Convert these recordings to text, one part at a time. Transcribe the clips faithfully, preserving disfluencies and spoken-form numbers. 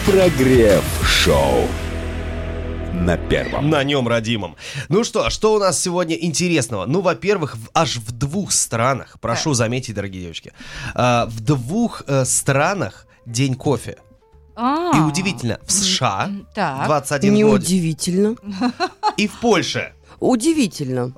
Прогрев-шоу на первом. На нем родимом. Ну что, что у нас сегодня интересного? Ну, во-первых, в, аж в двух странах, прошу заметить, дорогие девочки, э, в двух э, странах День кофе. А-а-а. И удивительно, в США Так. двадцать один год. Неудивительно. И в Польше. Удивительно.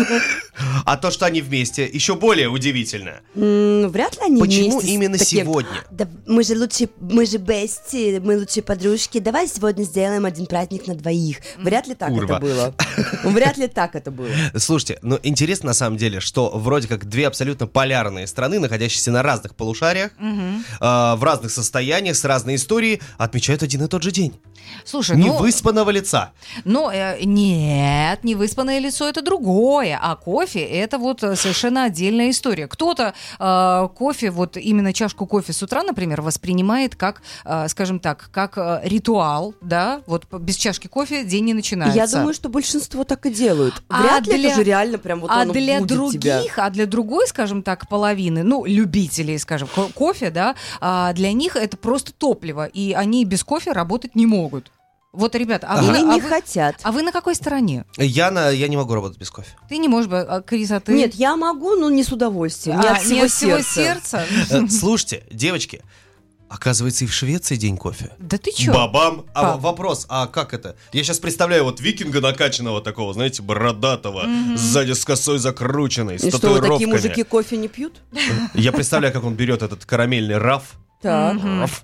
А то, что они вместе, еще более удивительно. М, Вряд ли они Почему вместе с именно таким, сегодня? Да мы же лучшие, мы же бести, мы лучшие подружки. Давай сегодня сделаем один праздник на двоих. Вряд ли так Курва. это было. Вряд ли так это было. Слушайте, ну интересно на самом деле, что вроде как две абсолютно полярные страны, находящиеся на разных полушариях, э, в разных состояниях, с разной историей, отмечают один и тот же день. Слушай, ну... Невыспанного лица. Ну, э, нет, невыспанное лицо — это другое, а кофе — это вот э, совершенно отдельная история. Кто-то э, кофе, вот именно чашку кофе с утра, например, воспринимает как, э, скажем так, как э, ритуал, да, вот п- без чашки кофе день не начинается. Я думаю, что большинство так и делают. А Вряд ли для- это же реально прям вот а оно для будет других, тебя. а для другой, скажем так, половины, ну, любителей, скажем, ко- кофе, да, а, для них это просто топливо, и они без кофе работать не могут. Вот, ребята, а, вы, Или на- а не вы- хотят. а вы на какой стороне? Я, на, я не могу работать без кофе. Ты не можешь, бы- а, Крис, а ты? Нет, я могу, но не с удовольствием. Не А, от всего не от всего сердца. сердца? Э, Слушайте, девочки, оказывается, и в Швеции день кофе. Да ты чё? Бабам! А Па. в- вопрос, а как это? Я сейчас представляю вот викинга накачанного такого, знаете, бородатого, сзади с косой закрученной, с И что, вот такие татуировками. мужики кофе не пьют? Я представляю, как он берет этот карамельный раф. Так. раф,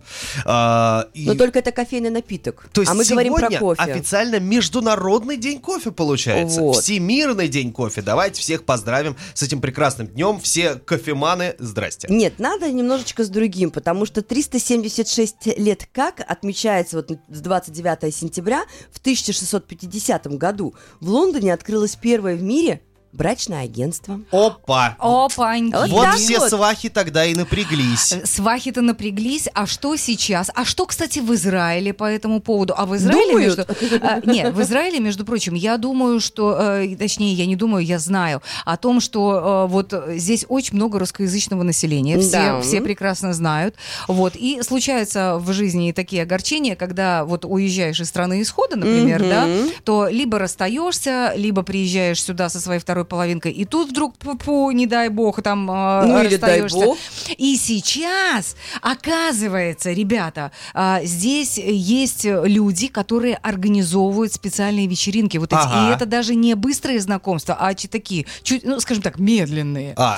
а, и- Но только это кофейный напиток. То есть а мы говорим про сегодня кофе. официально Международный день кофе получается. Вот. Всемирный день кофе. Давайте всех поздравим с этим прекрасным днем. Все кофеманы, здрасте. Нет, надо немножечко с другим, потому что триста семьдесят шесть лет как отмечается вот с двадцать девятого сентября в тысяча шестьсот пятидесятом году в Лондоне открылось первое в мире брачное агентство. Опа! Опаньки. Вот Вот так все вот. свахи тогда и напряглись. Свахи-то напряглись, а что сейчас? А что, кстати, в Израиле по этому поводу? А в Израиле, Думают. между... а, нет, в Израиле, между прочим, я думаю, что, э, точнее, я не думаю, я знаю о том, что э, вот здесь очень много русскоязычного населения, все, Да. все прекрасно знают, вот, и случаются в жизни такие огорчения, когда вот уезжаешь из страны исхода, например, Мгм. да, то либо расстаешься, либо приезжаешь сюда со своей второй половинкой, и тут вдруг, пу-пу, не дай бог, там э, Ну или дай расстаешься. бог. И сейчас, оказывается, ребята, а, здесь есть люди, которые организовывают специальные вечеринки. Вот эти. Ага. И это даже не быстрые знакомства, а чи- такие, чуть, ну, скажем так, медленные. А,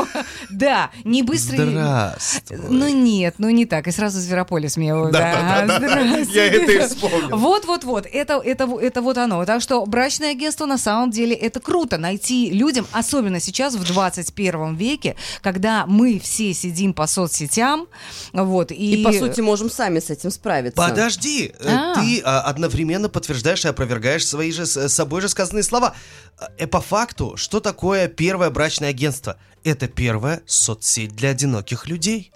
Да, не быстрые. здравствуй. Ну нет, ну не так. И сразу Зверополис мне. Да, Да-да-да-да. здравствуйте. Я это и вспомнил. Вот-вот-вот, это, это, это вот оно. Так что брачное агентство на самом деле это круто найти людям, особенно сейчас в двадцать первом веке, когда мы все сидим по соцсетям, вот, и... И, по сути, можем сами с этим справиться. Подожди, э, А. ты а, одновременно подтверждаешь и опровергаешь свои же с собой же сказанные слова. Э, по факту, что такое первое брачное агентство? Это первая соцсеть для одиноких людей.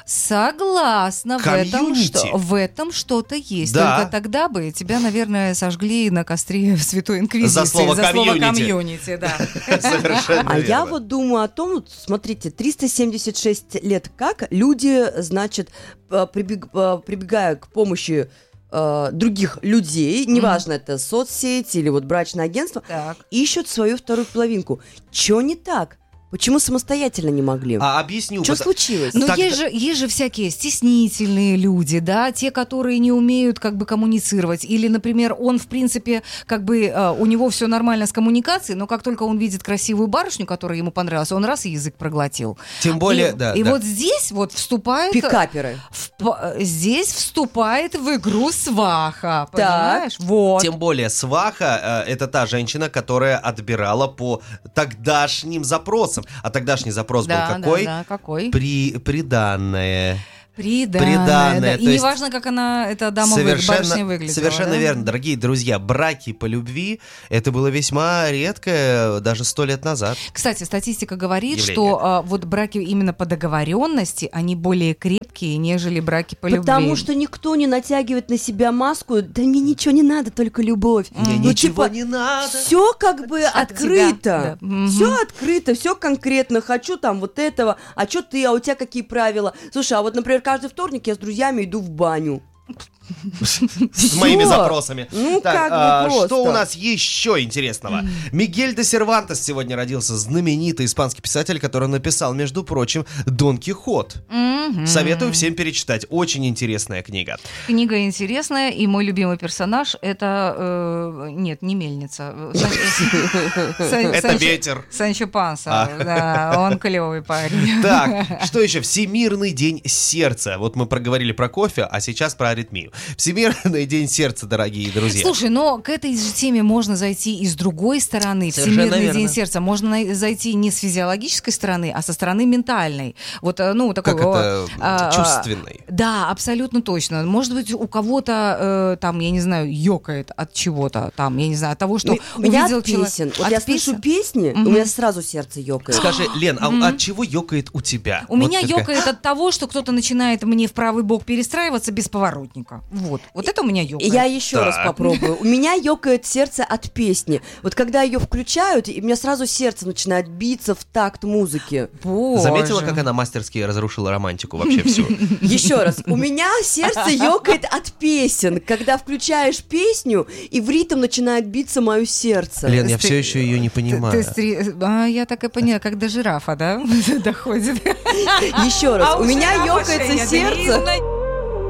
Согласна, в этом, Комьюнити. что, в этом что-то есть. Да. Только тогда бы тебя, наверное, сожгли на костре Святой Инквизиции. За слово комьюнити. комьюнити, да. Совершенно А я верно. вот думаю о том, вот смотрите, триста семьдесят шесть лет как люди, значит, э, прибег- э, прибегая к помощи э, других людей, неважно, это соцсети или вот брачное агентство, Так. ищут свою вторую половинку. Чё не так? Почему самостоятельно не могли? А объясню. Что пото- случилось? Но Так- есть же, есть же всякие стеснительные люди, да, те, которые не умеют как бы коммуницировать. Или, например, он, в принципе, как бы э, у него все нормально с коммуникацией, но как только он видит красивую барышню, которая ему понравилась, он раз и язык проглотил. Тем более, и, да. И да. вот здесь вот вступает... Пикаперы. в п- здесь вступает в игру сваха, понимаешь? Вот. Тем более сваха э, это та женщина, которая отбирала по тогдашним запросам. А тогдашний запрос Да, был какой? да, да, какой? При, приданное. Приданное. Приданное, да. то И есть неважно, как она, эта дама вы- барышня выглядела. совершенно да? верно, дорогие друзья. Браки по любви это было весьма редко, даже сто лет назад. Кстати, статистика говорит, Явление. что а, вот браки именно по договоренности, они более крепкие, нежели браки по любви. Потому что никто не натягивает на себя маску. Да мне ничего не надо, только любовь. Мне Ну, ничего типа, не надо. Все как бы От открыто. тебя, да. Мгм. Все открыто, все конкретно. Хочу там вот этого. А что ты, а у тебя какие правила? Слушай, а вот, например, каждый вторник я с друзьями иду в баню. С моими Всё. запросами. Ну, Так, как бы а, просто. что у нас еще интересного? Мигель де Сервантес сегодня родился, знаменитый испанский писатель, который написал, между прочим, Дон Кихот. Мгм. Советую всем перечитать. Очень интересная книга. Книга интересная, и мой любимый персонаж это... э, нет, не мельница. Сан- Сан- Это Санчо- ветер. Санчо Панса. А. Да, он клевый парень. Так, что еще? Всемирный день сердца. Вот мы проговорили про кофе, а сейчас про аритмию. Всемирный день сердца, дорогие друзья. Слушай, но к этой же теме можно зайти и с другой стороны. Совершенно Всемирный верно. день сердца. Можно на- зайти не с физиологической стороны, а со стороны ментальной. Вот, э, ну, такой... Как это? а, а, Чувственный. Да, абсолютно точно. Может быть, у кого-то э, там, я не знаю, ёкает от чего-то, там, я не знаю, от того, что У меня увидел от человек- песен. Вот От я песен? слышу песни, у Мгм. меня сразу сердце ёкает. Скажи, Лен, а от чего ёкает у тебя? У Вот меня такая- ёкает от того, что кто-то начинает мне в правый бок перестраиваться без поворотника. Вот. Вот это у меня ёкает. Я еще раз Так. попробую. У меня ёкает сердце от песни. Вот когда ее включают, и у меня сразу сердце начинает биться в такт музыки. Боже. Заметила, как она мастерски разрушила романтику вообще всю? Еще раз. У меня сердце ёкает от песен. Когда включаешь песню, и в ритм начинает биться мое сердце. Лен, я Ты- все еще ее не Ты- понимаю. ты стри- а, я так и поняла, как до жирафа, да, доходит. Еще раз. А У меня жирафа ёкается шея сердце. длинная.